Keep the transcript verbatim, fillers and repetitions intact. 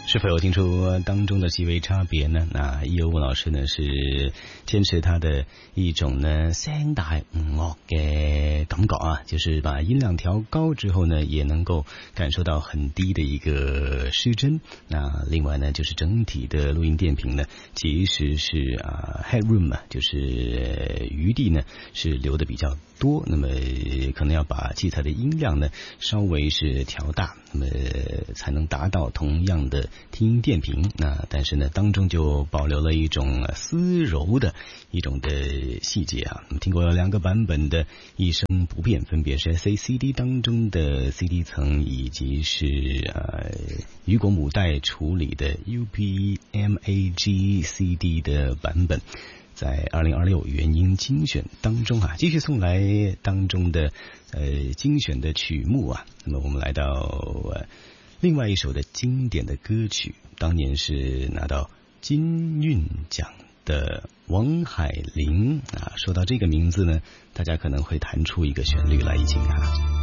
是否有听出当中的细微差别呢？那叶欧文老师呢是坚持他的一种呢声大唔惡嘅感覺啊，就是把音量調高之後呢，也能夠感受到很低的一個失真。那另外呢，就是整體的錄音電頻呢，其實是啊 headroom 啊，就是餘地呢是留得比較多，那麼可能要把器材的音量呢稍微是調大，那麼才能達到同樣的聽音電頻。那但是呢當中就保留了一種絲柔的一種的細節啊。我們聽過兩個版本的一聲不變，分別是 S A C D 當中的 C D 層，以及是呃雨果母帶處理的 U P M A G C D 的版本。在二零二六原音精選當中啊，繼續送來當中的呃精選的曲目啊。那麼我們來到呃另外一首的經典的歌曲，當年是拿到金韻獎的王海玲啊。說到這個名字呢，大家可能會彈出一個旋律來一起啊。